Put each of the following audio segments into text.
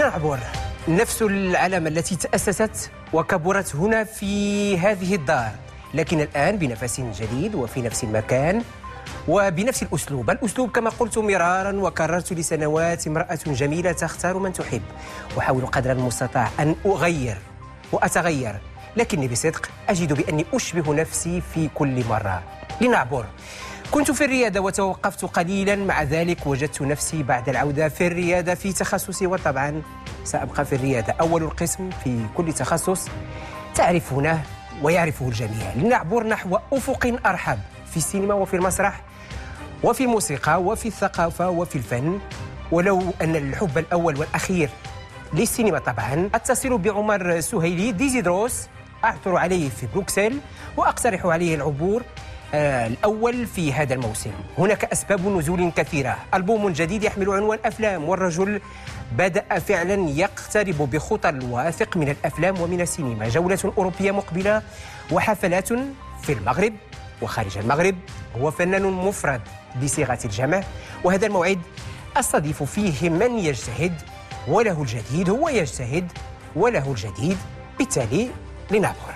لنعبر نفس العلامة التي تأسست وكبرت هنا في هذه الدار، لكن الآن بنفس جديد وفي نفس المكان وبنفس الأسلوب كما قلت مرارا وكررت لسنوات: امرأة جميلة تختار من تحب. أحاول قدر المستطاع أن أغير وأتغير، لكني بصدق أجد بأني أشبه نفسي في كل مرة. لنعبر. كنت في الريادة وتوقفت قليلا، مع ذلك وجدت نفسي بعد العودة في الريادة في تخصصي، وطبعا سأبقى في الريادة، أول القسم في كل تخصص تعرفونه ويعرفه الجميع. لنعبر نحو أفق أرحب في السينما وفي المسرح وفي الموسيقى وفي الثقافة وفي الفن. ولو أن الحب الأول والأخير للسينما طبعا أتصل بعمر سهيلي ديزيدروس، أعثر عليه في بروكسل وأقترح عليه العبور الأول في هذا الموسم. هناك أسباب نزول كثيرة: ألبوم جديد يحمل عنوان أفلام، والرجل بدأ فعلا يقترب بخطى الواثق من الأفلام ومن السينما. جولة أوروبية مقبلة وحفلات في المغرب وخارج المغرب. هو فنان مفرد بصيغة الجمع، وهذا الموعد أستضيف فيه من يجتهد وله الجديد، هو يجتهد وله الجديد. بالتالي لنعبر.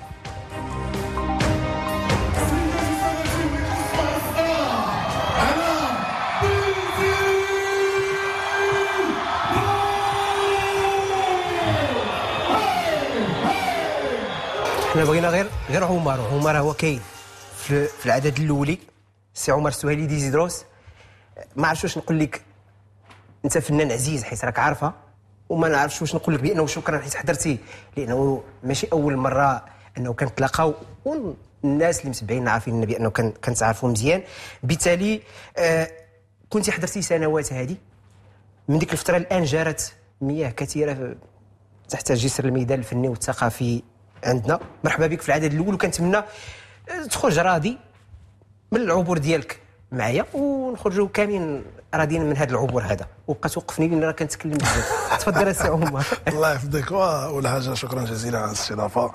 احنا بغينا غير عمر هو كاين في العدد الاولي، سي عمر سهيلي ديزيدروس. ما عرفتش واش نقول لك، انت فنان عزيز حيت راك عارفه، وما نعرفش واش نقول لك بانه شكرا حيت حضرتي، لانه ماشي اول مره انه كنتلاقاو، والناس اللي متبعين عارفين بانه كنتعرفوا مزيان. بالتالي كنت حضرتي سنوات هذه من ديك الفتره. الان جارت مياه كثيره تحت جسر الميدان الفني والثقافي عندنا. مرحبا بك في العدد الاول، وكنتمنى تخرج راضي من العبور ديالك معايا، ونخرجوا كاملين راضيين من هذا العبور هذا، وبقى توقفني لان راه كنتكلم بزاف. تفضل السي عمر. الله يحفظك. اول حاجه شكرا جزيلا على الاستضافه.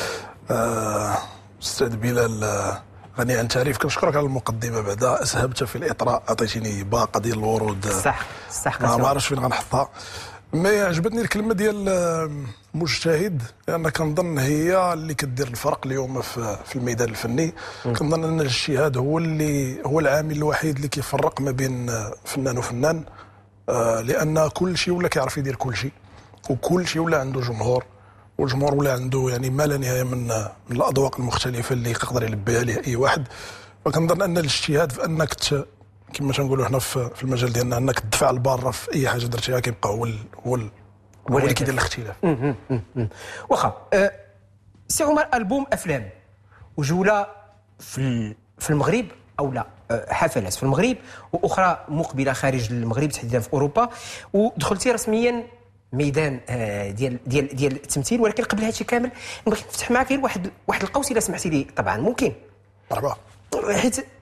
استاذ بلال، غني عن تعريف، كنشكرك على المقدمه. بعدا اسهبت في الاطراء، عطيتيني باقه ديال الورود. صح ما عرفتش فين غنحطها. ما عجبتني الكلمه ديال مجتهد، لان كنظن هي اللي كدير الفرق اليوم في الميدان الفني. كنظن ان الاجتهاد هو العامل الوحيد اللي كيفرق ما بين فنان وفنان، لان كل شيء ولا كيعرف يدير كل شيء، وكل شيء ولا عنده جمهور، والجمهور ولا عنده يعني ما لا نهايه من الاذواق المختلفه اللي يقدر يلبيها ليه اي واحد. فكنظن ان الاجتهاد في انك كما تنقولوا حنا في المجال ديالنا انك تدفع الباره في اي حاجه درتيها، كيبقى هو اللي كيدير الاختلاف. واخا سي عمر، البوم افلام وجوله في المغرب، او لا حفلات في المغرب واخرى مقبله خارج المغرب تحديدا في اوروبا، ودخلتي رسميا ميدان ديال التمثيل. ولكن قبل هذا الشيء كامل نبغي نفتح معك غير واحد القوس الا سمحتي لي. طبعا ممكن؟ مرحبا. حيت